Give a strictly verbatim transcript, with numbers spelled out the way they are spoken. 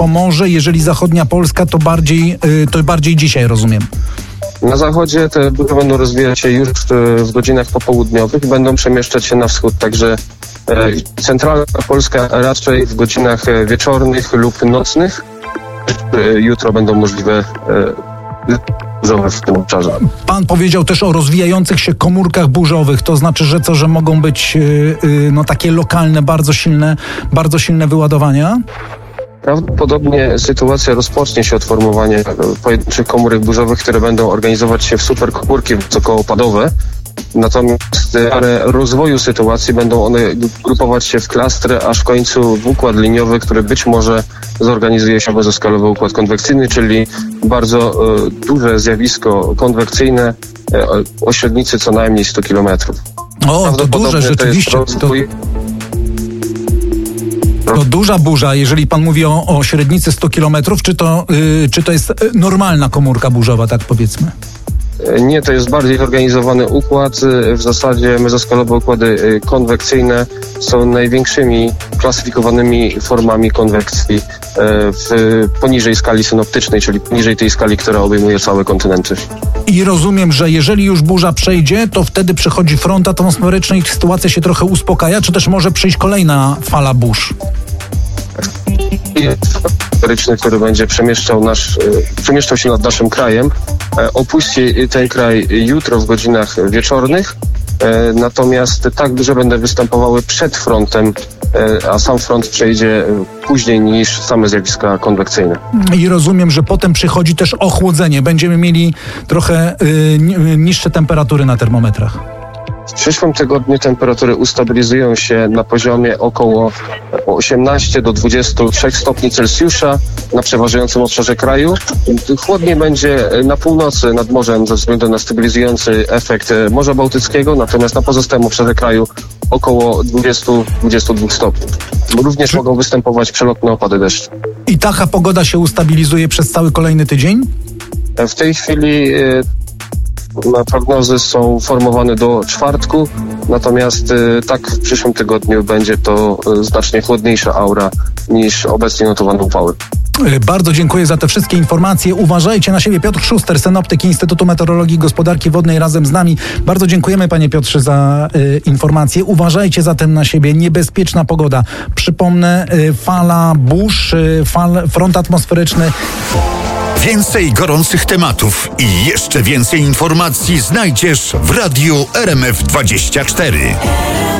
Pomorze, jeżeli zachodnia Polska, to bardziej, to bardziej dzisiaj, rozumiem. Na zachodzie te burze będą rozwijać się już w godzinach popołudniowych, będą przemieszczać się na wschód, także centralna Polska raczej w godzinach wieczornych lub nocnych. Jutro będą możliwe burzowe w tym obszarze. Pan powiedział też o rozwijających się komórkach burzowych, to znaczy, że co, że mogą być no, takie lokalne, bardzo silne, bardzo silne wyładowania? Prawdopodobnie sytuacja rozpocznie się od formowania pojedynczych komórek burzowych, które będą organizować się w superkomórki wysokoopadowe. Natomiast w rozwoju sytuacji będą one grupować się w klastry, aż w końcu w układ liniowy, który być może zorganizuje się bezoskalowy układ konwekcyjny, czyli bardzo e, duże zjawisko konwekcyjne e, o średnicy co najmniej sto kilometrów. O, to duże, rzeczywiście. To... To duża burza, jeżeli pan mówi o, o średnicy sto kilometrów, czy to, yy, czy to jest normalna komórka burzowa, tak powiedzmy? Nie, to jest bardziej zorganizowany układ. W zasadzie mezoskalowe układy konwekcyjne są największymi klasyfikowanymi formami konwekcji w, poniżej skali synoptycznej, czyli poniżej tej skali, która obejmuje całe kontynenty. I rozumiem, że jeżeli już burza przejdzie, to wtedy przychodzi front atmosferyczny i sytuacja się trochę uspokaja, czy też może przyjść kolejna fala burz? Atmosferyczny, który będzie przemieszczał, nasz, przemieszczał się nad naszym krajem, opuści ten kraj jutro w godzinach wieczornych, natomiast tak duże będą występowały przed frontem, a sam front przejdzie później niż same zjawiska konwekcyjne. I rozumiem, że potem przychodzi też ochłodzenie. Będziemy mieli trochę y, niższe temperatury na termometrach. W przyszłym tygodniu temperatury ustabilizują się na poziomie około osiemnaście do dwudziestu trzech stopni Celsjusza na przeważającym obszarze kraju. Chłodniej będzie na północy nad morzem ze względu na stabilizujący efekt Morza Bałtyckiego, natomiast na pozostałym obszarze kraju około dwudziestu do dwudziestu dwóch stopni. Również mogą występować przelotne opady deszczu. I taka pogoda się ustabilizuje przez cały kolejny tydzień? W tej chwili prognozy są formowane do czwartku, natomiast tak w przyszłym tygodniu będzie to znacznie chłodniejsza aura niż obecnie notowane upały. Bardzo dziękuję za te wszystkie informacje. Uważajcie na siebie. Piotr Szuster, synoptyk Instytutu Meteorologii i Gospodarki Wodnej, razem z nami. Bardzo dziękujemy, panie Piotrze, za y, informacje. Uważajcie zatem na siebie. Niebezpieczna pogoda. Przypomnę, y, fala burz, y, fal, front atmosferyczny. Więcej gorących tematów i jeszcze więcej informacji znajdziesz w Radiu R M F dwadzieścia cztery.